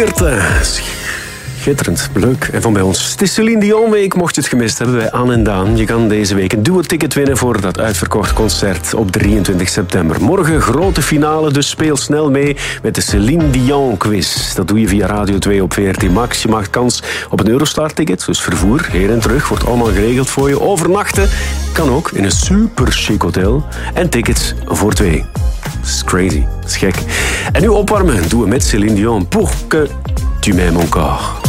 Beerte. Schitterend, leuk. En van bij ons. Het is Céline Dion week, mocht je het gemist hebben bij Anne en Daan. Je kan deze week een duo-ticket winnen voor dat uitverkocht concert op 23 september. Morgen grote finale, dus speel snel mee met de Céline Dion quiz. Dat doe je via Radio 2 op VRT Max. Je maakt kans op een Eurostar-ticket, dus vervoer, heen en terug, wordt allemaal geregeld voor je. Overnachten kan ook in een super chic hotel. En tickets voor 2. Dat is crazy, dat is gek. En nu opwarmen, doen we met Céline Dion. Pour que tu m'aimes encore.